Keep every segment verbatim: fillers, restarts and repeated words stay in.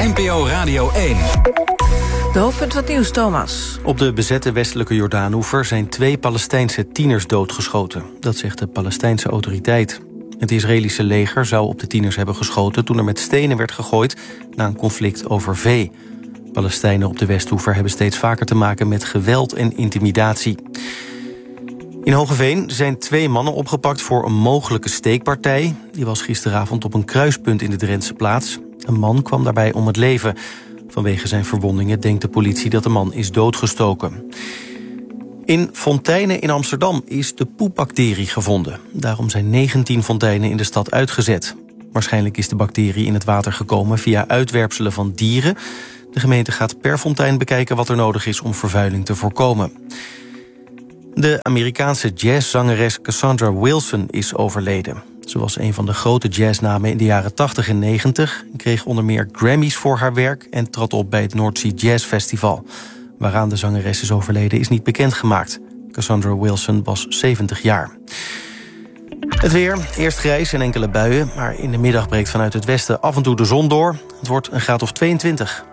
N P O Radio één. De hoofdpunt van het nieuws, Thomas. Op de bezette westelijke Jordaanoever zijn twee Palestijnse tieners doodgeschoten. Dat zegt de Palestijnse autoriteit. Het Israëlische leger zou op de tieners hebben geschoten toen er met stenen werd gegooid na een conflict over vee. Palestijnen op de Westhoever hebben steeds vaker te maken met geweld en intimidatie. In Hogeveen zijn twee mannen opgepakt voor een mogelijke steekpartij. Die was gisteravond op een kruispunt in de Drentse plaats. Een man kwam daarbij om het leven. Vanwege zijn verwondingen denkt de politie dat de man is doodgestoken. In fonteinen in Amsterdam is de poepbacterie gevonden. Daarom zijn negentien fonteinen in de stad uitgezet. Waarschijnlijk is de bacterie in het water gekomen via uitwerpselen van dieren. De gemeente gaat per fontein bekijken wat er nodig is om vervuiling te voorkomen. De Amerikaanse jazzzangeres Cassandra Wilson is overleden. Ze was een van de grote jazznamen in de jaren tachtig en negentig... kreeg onder meer Grammys voor haar werk en trad op bij het North Sea Jazz Festival. Waaraan de zangeres is overleden is niet bekendgemaakt. Cassandra Wilson was zeventig jaar. Het weer, eerst grijs en enkele buien... maar in de middag breekt vanuit het westen af en toe de zon door. Het wordt een graad of tweeëntwintig.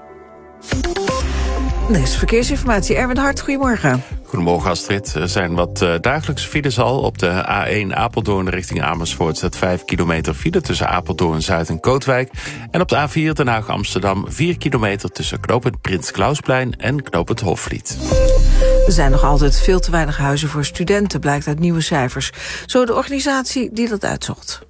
Deze verkeersinformatie. Erwin Hart, goedemorgen. Goedemorgen Astrid. Er zijn wat uh, dagelijkse files al. Op de A één Apeldoorn richting Amersfoort staat vijf kilometer file tussen Apeldoorn Zuid en Kootwijk. En op de A vier Den Haag Amsterdam vier kilometer tussen knooppunt Prins Klausplein en knooppunt Hofvliet. Er zijn nog altijd veel te weinig huizen voor studenten, blijkt uit nieuwe cijfers. Zo de organisatie die dat uitzocht.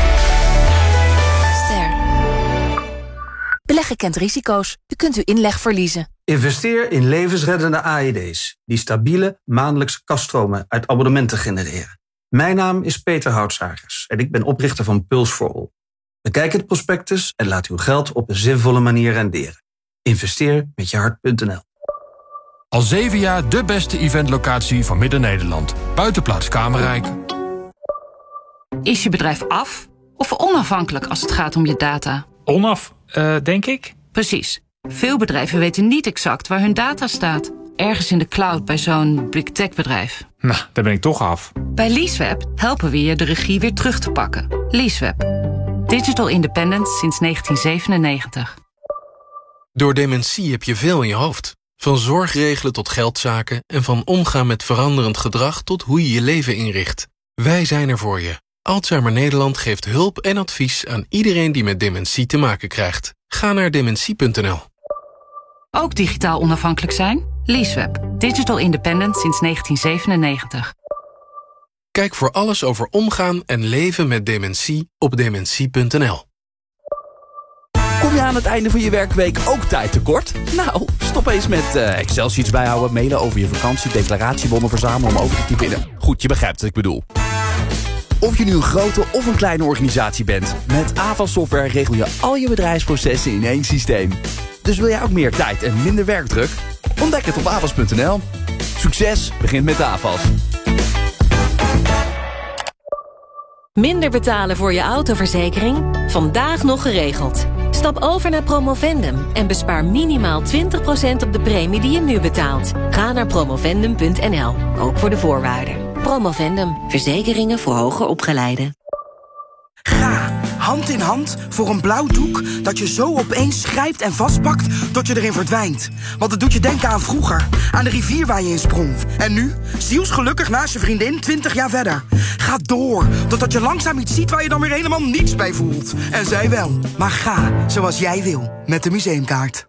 Ster. Beleggen kent risico's. U kunt uw inleg verliezen. Investeer in levensreddende A E D's... die stabiele maandelijkse kaststromen uit abonnementen genereren. Mijn naam is Peter Houtsagers en ik ben oprichter van Pulse for All. Bekijk het prospectus en laat uw geld op een zinvolle manier renderen. Investeer met je hart punt n l. Al zeven jaar de beste eventlocatie van Midden-Nederland. Buitenplaats Kamerrijk. Is je bedrijf af of onafhankelijk als het gaat om je data? Onaf, uh, denk ik. Precies. Veel bedrijven weten niet exact waar hun data staat. Ergens in de cloud bij zo'n big tech bedrijf. Nou, daar ben ik toch af. Bij Leaseweb helpen we je de regie weer terug te pakken. Leaseweb. Digital independence sinds negentien zevenennegentig. Door dementie heb je veel in je hoofd. Van zorg regelen tot geldzaken en van omgaan met veranderend gedrag tot hoe je je leven inricht. Wij zijn er voor je. Alzheimer Nederland geeft hulp en advies aan iedereen die met dementie te maken krijgt. Ga naar dementie punt n l. Ook digitaal onafhankelijk zijn? Leaseweb. Digital independent sinds negentien zevenennegentig. Kijk voor alles over omgaan en leven met dementie op dementie punt n l. Kom je aan het einde van je werkweek ook tijd tekort? Nou, stop eens met uh, Excel-sheets bijhouden, mailen over je vakantie, declaratiebonnen verzamelen om over te typen. Goed, je begrijpt wat ik bedoel. Of je nu een grote of een kleine organisatie bent, met Avas Software regel je al je bedrijfsprocessen in één systeem. Dus wil jij ook meer tijd en minder werkdruk? Ontdek het op avas punt n l. Succes begint met Avas. Minder betalen voor je autoverzekering? Vandaag nog geregeld. Stap over naar Promovendum en bespaar minimaal twintig procent op de premie die je nu betaalt. Ga naar promovendum punt n l, ook voor de voorwaarden. Promovendum, verzekeringen voor hoger opgeleiden. Ga hand in hand voor een blauw doek dat je zo opeens grijpt en vastpakt tot je erin verdwijnt. Want het doet je denken aan vroeger, aan de rivier waar je in sprong. En nu, zielsgelukkig naast je vriendin, twintig jaar verder. Ga door, totdat je langzaam iets ziet waar je dan weer helemaal niets bij voelt. En zij wel. Maar ga zoals jij wil, met de museumkaart.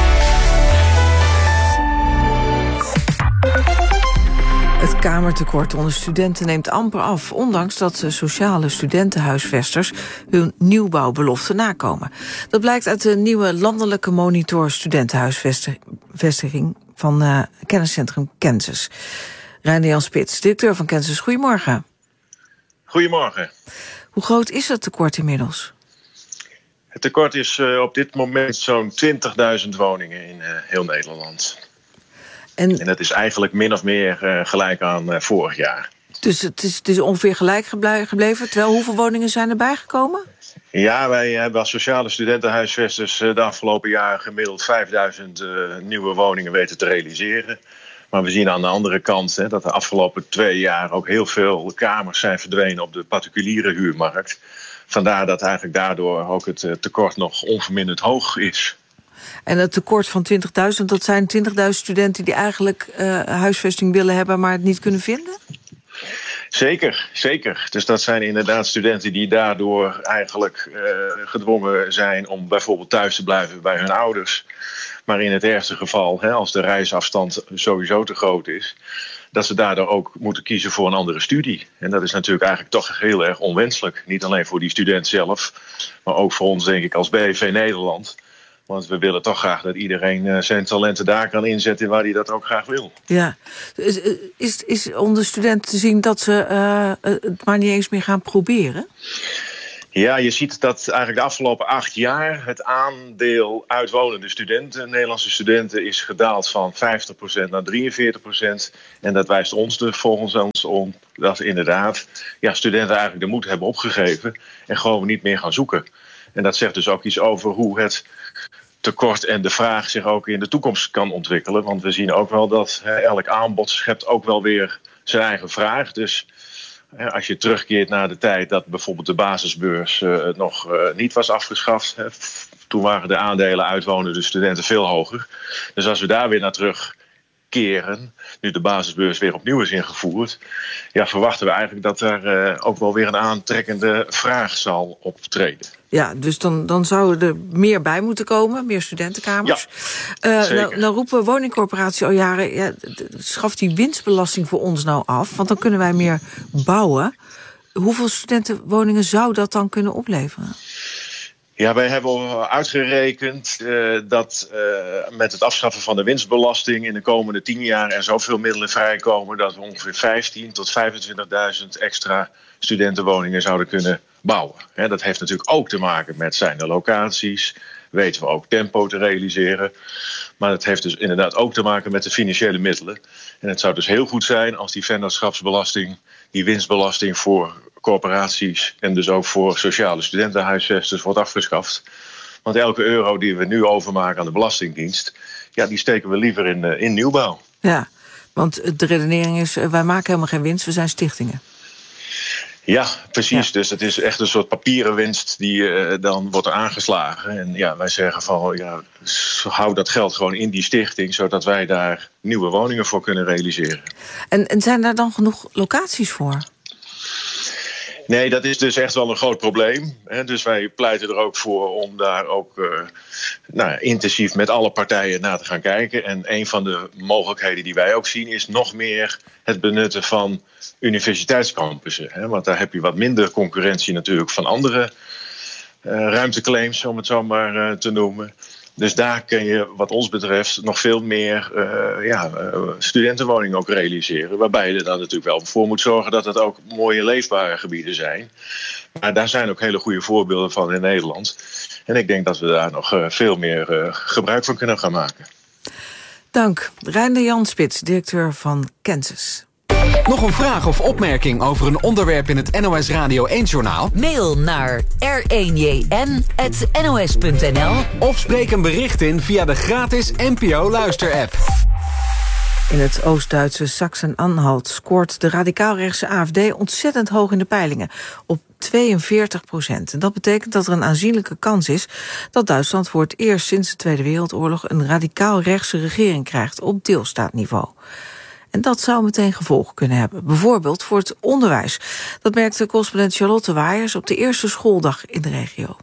Het kamertekort onder studenten neemt amper af, ondanks dat sociale studentenhuisvesters hun nieuwbouwbelofte nakomen. Dat blijkt uit de nieuwe landelijke monitor studentenhuisvesting van uh, kenniscentrum Kansas. Reinier-Jan Spits, directeur van Kansas, goedemorgen. Goedemorgen. Hoe groot is het tekort inmiddels? Het tekort is uh, op dit moment zo'n twintigduizend woningen in uh, heel Nederland. En, en dat is eigenlijk min of meer uh, gelijk aan uh, vorig jaar. Dus het is, het is ongeveer gelijk gebleven, terwijl hoeveel woningen zijn erbij gekomen? Ja, wij hebben als sociale studentenhuisvesters uh, de afgelopen jaren gemiddeld vijfduizend uh, nieuwe woningen weten te realiseren. Maar we zien aan de andere kant hè, dat de afgelopen twee jaar ook heel veel kamers zijn verdwenen op de particuliere huurmarkt. Vandaar dat eigenlijk daardoor ook het uh, tekort nog onverminderd hoog is. En het tekort van twintigduizend, dat zijn twintigduizend studenten die eigenlijk uh, huisvesting willen hebben, maar het niet kunnen vinden? Zeker, zeker. Dus dat zijn inderdaad studenten die daardoor eigenlijk uh, gedwongen zijn om bijvoorbeeld thuis te blijven bij hun ouders. Maar in het ergste geval, hè, als de reisafstand sowieso te groot is, dat ze daardoor ook moeten kiezen voor een andere studie. En dat is natuurlijk eigenlijk toch heel erg onwenselijk. Niet alleen voor die student zelf, maar ook voor ons, denk ik, als B V Nederland. Want we willen toch graag dat iedereen zijn talenten daar kan inzetten waar hij dat ook graag wil. Ja. Is, is, is om de studenten te zien dat ze uh, het maar niet eens meer gaan proberen? Ja, je ziet dat eigenlijk de afgelopen acht jaar het aandeel uitwonende studenten, Nederlandse studenten, is gedaald van vijftig procent naar drieënveertig procent. En dat wijst ons er volgens ons om dat inderdaad ja, studenten eigenlijk de moed hebben opgegeven en gewoon niet meer gaan zoeken. En dat zegt dus ook iets over hoe het tekort en de vraag zich ook in de toekomst kan ontwikkelen. Want we zien ook wel dat hè, elk aanbod schept ook wel weer zijn eigen vraag. Dus hè, als je terugkeert naar de tijd dat bijvoorbeeld de basisbeurs uh, nog uh, niet was afgeschaft. Hè, toen waren de aandelen uitwonende studenten veel hoger. Dus als we daar weer naar terugkeren, nu de basisbeurs weer opnieuw is ingevoerd, ja, verwachten we eigenlijk dat er uh, ook wel weer een aantrekkende vraag zal optreden. Ja, dus dan, dan zou er meer bij moeten komen, meer studentenkamers. Ja, uh, nou, nou roepen woningcorporatie al jaren, ja, schaft die winstbelasting voor ons nou af, want dan kunnen wij meer bouwen. Hoeveel studentenwoningen zou dat dan kunnen opleveren? Ja, wij hebben al uitgerekend uh, dat uh, met het afschaffen van de winstbelasting in de komende tien jaar er zoveel middelen vrijkomen dat we ongeveer vijftien tot vijfentwintigduizend extra studentenwoningen zouden kunnen bouwen. He, dat heeft natuurlijk ook te maken met zijn de locaties, weten we ook tempo te realiseren. Maar het heeft dus inderdaad ook te maken met de financiële middelen. En het zou dus heel goed zijn als die vennootschapsbelasting, die winstbelasting voor corporaties en dus ook voor sociale studentenhuisvesters wordt afgeschaft. Want elke euro die we nu overmaken aan de Belastingdienst, ja, die steken we liever in, in nieuwbouw. Ja, want de redenering is, wij maken helemaal geen winst, we zijn stichtingen. Ja, precies. Ja. Dus het is echt een soort papieren winst die uh, dan wordt er aangeslagen. En ja, wij zeggen van, ja, hou dat geld gewoon in die stichting, zodat wij daar nieuwe woningen voor kunnen realiseren. En, en zijn daar dan genoeg locaties voor? Nee, dat is dus echt wel een groot probleem. Dus wij pleiten er ook voor om daar ook uh, nou, intensief met alle partijen naar te gaan kijken. En een van de mogelijkheden die wij ook zien is nog meer het benutten van universiteitscampussen. Hè? Want daar heb je wat minder concurrentie natuurlijk van andere uh, ruimteclaims, om het zo maar uh, te noemen. Dus daar kun je wat ons betreft nog veel meer uh, ja, uh, studentenwoningen ook realiseren. Waarbij je er dan natuurlijk wel voor moet zorgen dat het ook mooie leefbare gebieden zijn. Maar daar zijn ook hele goede voorbeelden van in Nederland. En ik denk dat we daar nog uh, veel meer uh, gebruik van kunnen gaan maken. Dank. Reinder Jan Spits, directeur van Kansas. Nog een vraag of opmerking over een onderwerp in het N O S Radio één-journaal? Mail naar r één j n apenstaartje n o s punt n l of spreek een bericht in via de gratis N P O-luisterapp. In het Oost-Duitse Sachsen-Anhalt scoort de radicaal-rechtse A F D ontzettend hoog in de peilingen, op tweeënveertig procent. En dat betekent dat er een aanzienlijke kans is dat Duitsland voor het eerst sinds de Tweede Wereldoorlog een radicaal-rechtse regering krijgt op deelstaatniveau. En dat zou meteen gevolgen kunnen hebben. Bijvoorbeeld voor het onderwijs. Dat merkte correspondent Charlotte Waaiers op de eerste schooldag in de regio.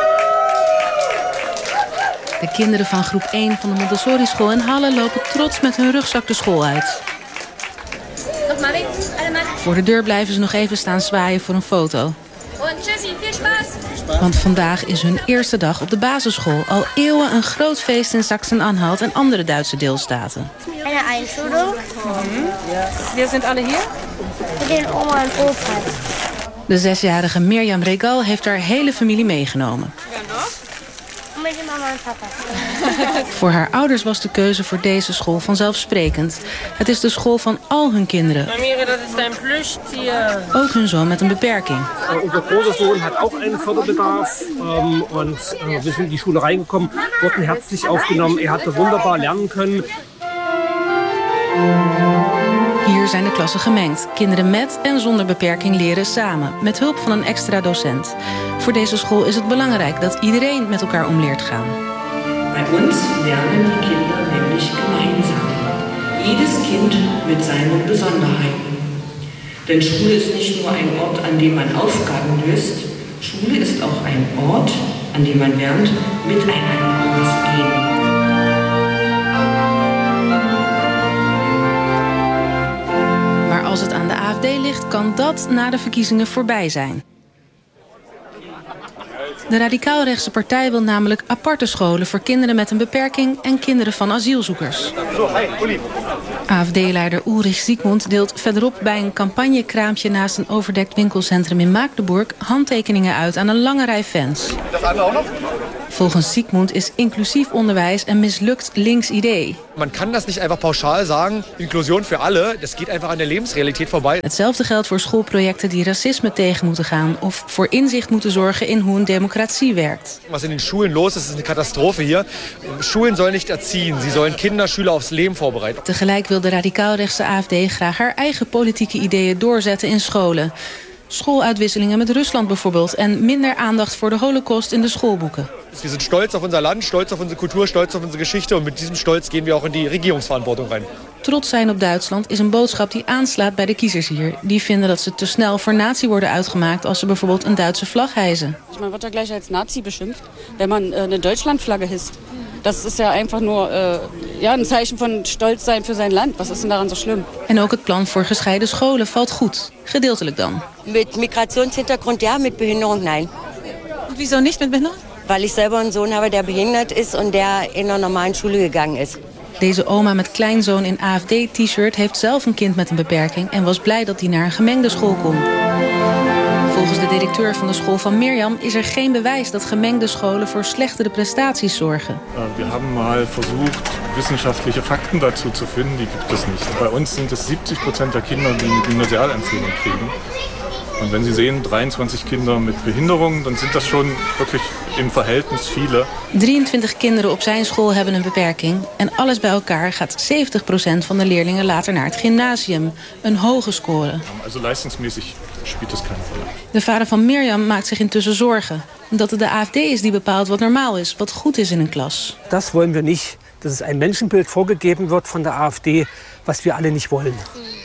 De kinderen van groep één van de Montessori-school in Halle lopen trots met hun rugzak de school uit. Nog maar Voor de deur blijven ze nog even staan zwaaien voor een foto. En tjussie, veel spaas! Want vandaag is hun eerste dag op de basisschool. Al eeuwen een groot feest in Sachsen-Anhalt en andere Duitse deelstaten. En een Einschulung. Wie zijn alle hier? Met een oma en opa. De zesjarige Mirjam Regal heeft haar hele familie meegenomen. Ja, nog? Met je mama en papa. Voor haar ouders was de keuze voor deze school vanzelfsprekend. Het is de school van al hun kinderen. Mira, dat is dein Plüschtier. Ook hun zoon met een beperking. Uh, unser großer Sohn hat auch einen Förderbedarf. Um, und uh, wir sind in die Schule reingekommen, wurden herzlich aufgenommen. Er hatte wunderbar lernen können. Hier zijn de klassen gemengd. Kinderen met en zonder beperking leren samen, met hulp van een extra docent. Voor deze school is het belangrijk dat iedereen met elkaar om leert gaan. Bei uns lernen die Kinder nämlich gemeinsam. Jedes Kind mit seinen Besonderheiten. Denn Schule ist nicht nur ein Ort, an dem man Aufgaben löst. Schule ist auch ein Ort, an dem man lernt, miteinander umzugehen. Maar als het aan de A F D ligt, kan dat na de verkiezingen voorbij zijn. De radicaal-rechtse partij wil namelijk aparte scholen voor kinderen met een beperking en kinderen van asielzoekers. A F D-leider Ulrich Siegmund deelt verderop bij een campagnekraampje naast een overdekt winkelcentrum in Magdeburg handtekeningen uit aan een lange rij fans. Volgens Siegmund is inclusief onderwijs een mislukt links idee. Man kann das nicht einfach pauschal sagen, Inklusion für alle, das geht einfach an der Lebensrealität vorbei. Hetzelfde geldt voor schoolprojecten die racisme tegen moeten gaan of voor inzicht moeten zorgen in hoe een democratie werkt. Was in den Schulen los ist, ist eine Katastrophe hier. Schulen sollen nicht erziehen, sie sollen Kinder, Schüler aufs Leben vorbereiten. Tegelijk wil de radicaal-rechtse A F D graag haar eigen politieke ideeën doorzetten in scholen. Schooluitwisselingen met Rusland bijvoorbeeld en minder aandacht voor de Holocaust in de schoolboeken. Wir sind stolz auf unser Land, stolz auf unsere Kultur, stolz auf unsere Geschichte und mit diesem Stolz gehen wir auch in die Regierungsverantwortung rein. Trots zijn op Duitsland is een boodschap die aanslaat bij de kiezers hier. Die vinden dat ze te snel voor nazi worden uitgemaakt als ze bijvoorbeeld een Duitse vlag hijsen. Man wordt ja gleich als Nazi beschimpft, wenn man eine Deutschlandflagge hisst. Das ist ja einfach nur uh, ja, een Zeichen van stolz zijn voor zijn land. Was is denn daran zo schlimm? En ook het plan voor gescheiden scholen valt goed. Gedeeltelijk dan. Mit Migrationshintergrund ja, mit Behinderung nein. Und wieso nicht mit Behinderung? Weil ich selber einen Sohn habe, der behindert ist und der in einer normalen Schule gegangen ist. Deze oma met kleinzoon in A F D-t-shirt heeft zelf een kind met een beperking en was blij dat hij naar een gemengde school kon. Volgens de directeur van de school van Mirjam is er geen bewijs dat gemengde scholen voor slechtere prestaties zorgen. We hebben mal versucht, wissenschaftliche Fakten dazu zu finden, die gibt es nicht. Bei uns sind es siebzig Prozent der Kinder, die eine Gymnasialempfehlung kriegen. Und wenn Sie sehen, drieëntwintig Kinder mit Behinderung, dann sind das schon wirklich im Verhältnis viele. drieëntwintig kinderen op zijn school hebben een beperking. En alles bij elkaar gaat zeventig procent van de leerlingen later naar het gymnasium. Een hoge score. Also leistungsmäßig spielt das keine Rolle. De vader van Mirjam maakt zich intussen zorgen. Dat het de A F D is die bepaalt wat normaal is, wat goed is in een klas. Das wollen wir nicht. Dass es ein Menschenbild vorgegeben wird von der A F D, was wir alle nicht wollen.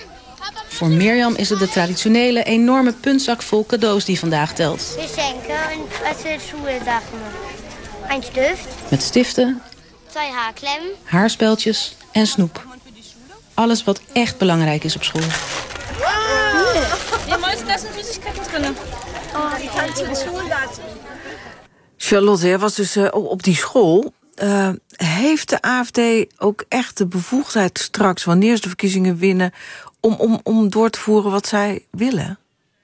Voor Mirjam is het de traditionele enorme puntzak vol cadeaus die vandaag telt. Geschenken en wat voor Schulsachen. Een stift. Met stiften, Twee haarklemmen. haarspeltjes en snoep. Alles wat echt belangrijk is op school. Ja, maar daar zijn Süßigkeiten drin. Oh, die kan ik school laten. Charlotte, jij was dus uh, op die school. Uh, heeft de A F D ook echt de bevoegdheid straks, wanneer ze de verkiezingen winnen, om, om, om door te voeren wat zij willen?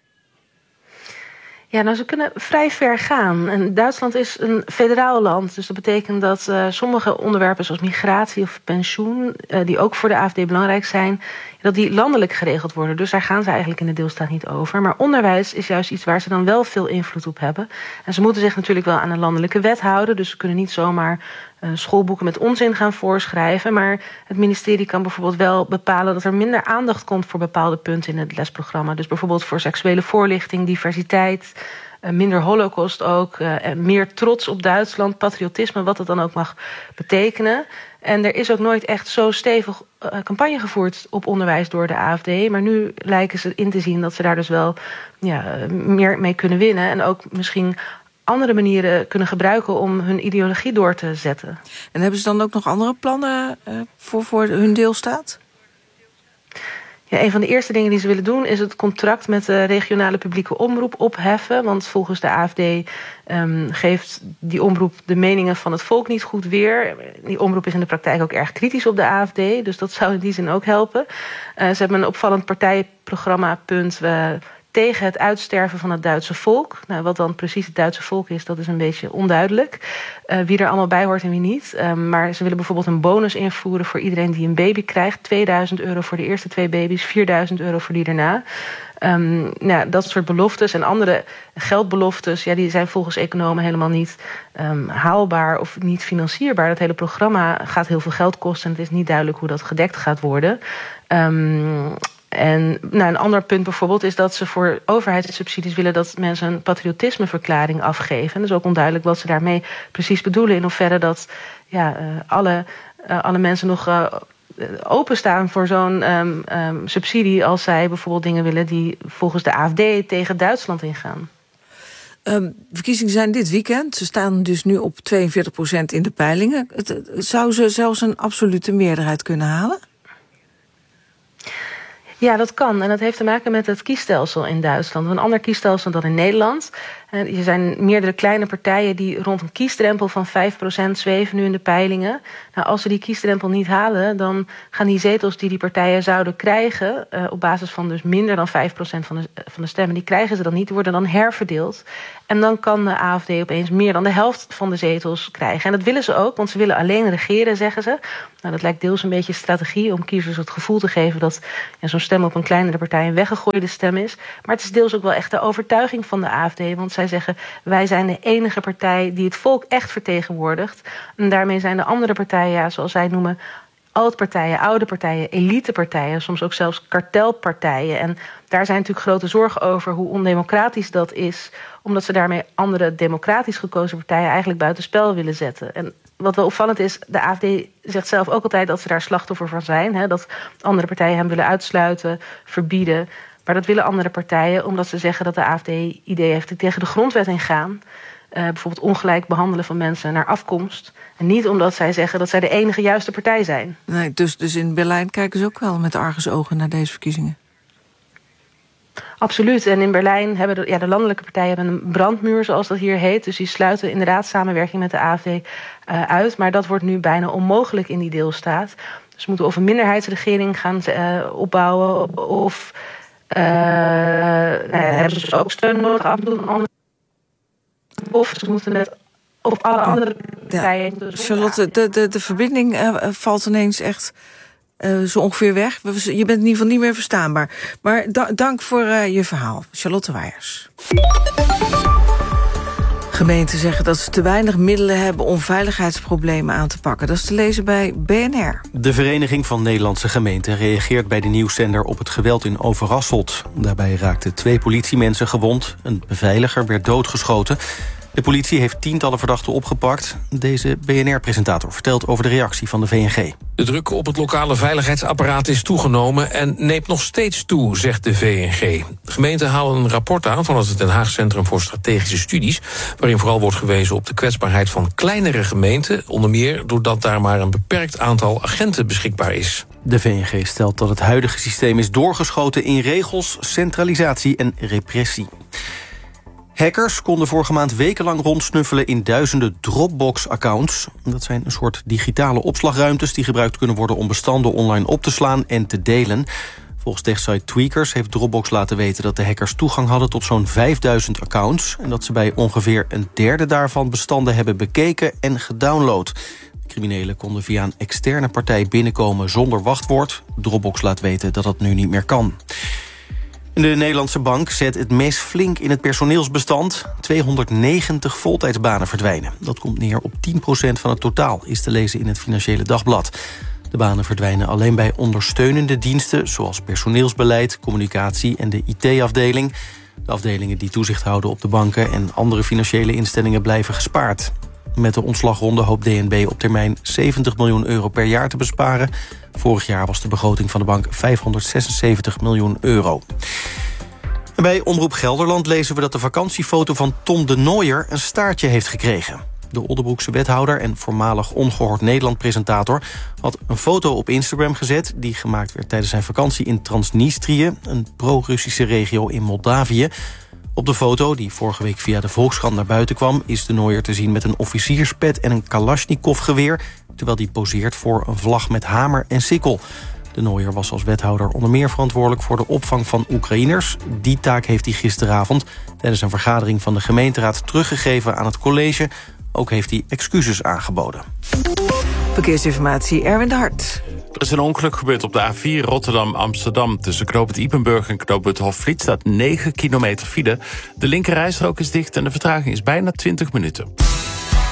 Ja, nou, ze kunnen vrij ver gaan. En Duitsland is een federaal land. Dus dat betekent dat uh, sommige onderwerpen zoals migratie of pensioen, Uh, die ook voor de A F D belangrijk zijn, dat die landelijk geregeld worden. Dus daar gaan ze eigenlijk in de deelstaat niet over. Maar onderwijs is juist iets waar ze dan wel veel invloed op hebben. En ze moeten zich natuurlijk wel aan een landelijke wet houden. Dus ze kunnen niet zomaar uh, schoolboeken met onzin gaan voorschrijven. Maar het ministerie kan bijvoorbeeld wel bepalen dat er minder aandacht komt voor bepaalde punten in het lesprogramma. Dus bijvoorbeeld voor seksuele voorlichting, diversiteit, Uh, minder holocaust ook, uh, en meer trots op Duitsland, patriotisme, wat het dan ook mag betekenen. En er is ook nooit echt zo stevig uh, campagne gevoerd op onderwijs door de A F D. Maar nu lijken ze in te zien dat ze daar dus wel ja, meer mee kunnen winnen. En ook misschien andere manieren kunnen gebruiken om hun ideologie door te zetten. En hebben ze dan ook nog andere plannen uh, voor, voor hun deelstaat? Ja, een van de eerste dingen die ze willen doen is het contract met de regionale publieke omroep opheffen. Want volgens de A F D um, geeft die omroep de meningen van het volk niet goed weer. Die omroep is in de praktijk ook erg kritisch op de A F D. Dus dat zou in die zin ook helpen. Uh, ze hebben een opvallend partijprogramma punt Uh, tegen het uitsterven van het Duitse volk. Nou, wat dan precies het Duitse volk is, dat is een beetje onduidelijk. Uh, wie er allemaal bij hoort en wie niet. Uh, maar ze willen bijvoorbeeld een bonus invoeren voor iedereen die een baby krijgt. tweeduizend euro voor de eerste twee baby's, vierduizend euro voor die daarna. Um, nou, dat soort beloftes en andere geldbeloftes, ja, die zijn volgens economen helemaal niet um, haalbaar of niet financierbaar. Dat hele programma gaat heel veel geld kosten en het is niet duidelijk hoe dat gedekt gaat worden. Um, en nou, een ander punt bijvoorbeeld is dat ze voor overheidssubsidies willen dat mensen een patriotismeverklaring afgeven. En het is ook onduidelijk wat ze daarmee precies bedoelen. In hoeverre dat ja, uh, alle, uh, alle mensen nog uh, openstaan voor zo'n um, um, subsidie als zij bijvoorbeeld dingen willen die volgens de A F D tegen Duitsland ingaan. Um, verkiezingen zijn dit weekend. Ze staan dus nu op tweeënveertig procent in de peilingen. Het, zou ze zelfs een absolute meerderheid kunnen halen? Ja, dat kan. En dat heeft te maken met het kiesstelsel in Duitsland. Een ander kiesstelsel dan in Nederland. En er zijn meerdere kleine partijen die rond een kiesdrempel van vijf procent zweven nu in de peilingen. Nou, als ze die kiesdrempel niet halen, dan gaan die zetels die die partijen zouden krijgen, uh, op basis van dus minder dan vijf procent van de, van de stemmen, die krijgen ze dan niet, die worden dan herverdeeld. En dan kan de A F D opeens meer dan de helft van de zetels krijgen. En dat willen ze ook, want ze willen alleen regeren, zeggen ze. Nou, dat lijkt deels een beetje strategie om kiezers het gevoel te geven dat ja, zo'n stem op een kleinere partij een weggegooide stem is. Maar het is deels ook wel echt de overtuiging van de A F D, want zij zeggen, wij zijn de enige partij die het volk echt vertegenwoordigt. En daarmee zijn de andere partijen, ja, zoals zij noemen, oud-partijen, oude partijen, elitepartijen, soms ook zelfs kartelpartijen. En daar zijn natuurlijk grote zorgen over hoe ondemocratisch dat is, omdat ze daarmee andere democratisch gekozen partijen eigenlijk buitenspel willen zetten. En wat wel opvallend is, de A F D zegt zelf ook altijd dat ze daar slachtoffer van zijn. Hè, dat andere partijen hem willen uitsluiten, verbieden. Maar dat willen andere partijen omdat ze zeggen dat de A F D ideeën heeft die tegen de grondwet ingaan. Uh, bijvoorbeeld ongelijk behandelen van mensen naar afkomst. En niet omdat zij zeggen dat zij de enige juiste partij zijn. Nee, dus, dus in Berlijn kijken ze ook wel met argusogen naar deze verkiezingen. Absoluut. En in Berlijn hebben de, ja, de landelijke partijen hebben een brandmuur, zoals dat hier heet. Dus die sluiten inderdaad samenwerking met de A F D uh, uit. Maar dat wordt nu bijna onmogelijk in die deelstaat. Dus ze moeten of een minderheidsregering gaan uh, opbouwen, of uh, nou ja, hebben ze dus ook steun nodig af en toe. Of ze moeten met of alle andere partijen. Ja. Charlotte, de, de, de verbinding uh, valt ineens echt uh, zo ongeveer weg. Je bent in ieder geval niet meer verstaanbaar. Maar da- dank voor uh, je verhaal, Charlotte Wijers. Gemeenten zeggen dat ze te weinig middelen hebben om veiligheidsproblemen aan te pakken. Dat is te lezen bij B N R. De Vereniging van Nederlandse Gemeenten reageert bij de nieuwszender op het geweld in Overasselt. Daarbij raakten twee politiemensen gewond. Een beveiliger werd doodgeschoten. De politie heeft tientallen verdachten opgepakt. Deze B N R-presentator vertelt over de reactie van de V N G. De druk op het lokale veiligheidsapparaat is toegenomen en neemt nog steeds toe, zegt de V N G. De gemeenten halen een rapport aan van het Den Haag Centrum voor Strategische Studies, waarin vooral wordt gewezen op de kwetsbaarheid van kleinere gemeenten, onder meer doordat daar maar een beperkt aantal agenten beschikbaar is. De V N G stelt dat het huidige systeem is doorgeschoten in regels, centralisatie en repressie. Hackers konden vorige maand wekenlang rondsnuffelen in duizenden Dropbox-accounts. Dat zijn een soort digitale opslagruimtes die gebruikt kunnen worden om bestanden online op te slaan en te delen. Volgens techsite Tweakers heeft Dropbox laten weten dat de hackers toegang hadden tot zo'n vijfduizend accounts en dat ze bij ongeveer een derde daarvan bestanden hebben bekeken en gedownload. Criminelen konden via een externe partij binnenkomen zonder wachtwoord. Dropbox laat weten dat dat nu niet meer kan. De Nederlandse bank zet het mes flink in het personeelsbestand. tweehonderdnegentig voltijdsbanen verdwijnen. Dat komt neer op tien procent van het totaal, is te lezen in het Financiële Dagblad. De banen verdwijnen alleen bij ondersteunende diensten, zoals personeelsbeleid, communicatie en de I T-afdeling. De afdelingen die toezicht houden op de banken en andere financiële instellingen blijven gespaard. Met de ontslagronde hoopt D N B op termijn zeventig miljoen euro per jaar te besparen. Vorig jaar was de begroting van de bank vijfhonderdzesenzeventig miljoen euro. En bij Omroep Gelderland lezen we dat de vakantiefoto van Tom de Nooijer een staartje heeft gekregen. De Oldebroekse wethouder en voormalig Ongehoord Nederland-presentator had een foto op Instagram gezet die gemaakt werd tijdens zijn vakantie in Transnistrië, een pro-Russische regio in Moldavië. Op de foto, die vorige week via de Volkskrant naar buiten kwam, is de Nooijer te zien met een officierspet en een Kalashnikov-geweer, terwijl die poseert voor een vlag met hamer en sikkel. De Nooijer was als wethouder onder meer verantwoordelijk voor de opvang van Oekraïners. Die taak heeft hij gisteravond tijdens een vergadering van de gemeenteraad teruggegeven aan het college. Ook heeft hij excuses aangeboden. Verkeersinformatie, Erwin de Hart. Er is een ongeluk gebeurd op de A vier Rotterdam-Amsterdam. Tussen knooppunt Ypenburg en knooppunt Hofvliet staat negen kilometer file. De linkerrijstrook is dicht en de vertraging is bijna twintig minuten.